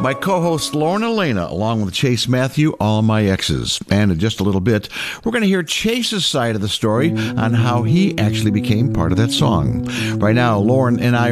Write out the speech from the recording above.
My co-host Lauren Elena, along with Chase Matthew, All My Exes. And in just a little bit, we're going to hear Chase's side of the story on how he actually became part of that song. Right now, Lauren and I